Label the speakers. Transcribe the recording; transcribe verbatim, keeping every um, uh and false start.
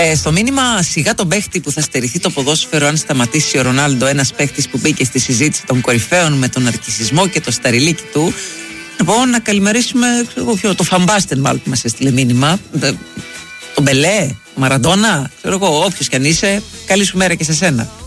Speaker 1: Ε, στο μήνυμα σιγά τον παίχτη που θα στερηθεί το ποδόσφαιρο αν σταματήσει ο Ρονάλντο, ένας παίχτης που μπήκε στη συζήτηση των κορυφαίων με τον αρκισισμό και το σταριλίκι του. Λοιπόν, να καλημερίσουμε ξέρω, το Φαμπάστεν μάλλον που μας έστειλε μήνυμα. Τον Μπελέ, Μαραντόνα, ξέρω εγώ, όποιος κι αν είσαι, καλή σου μέρα και σε σένα.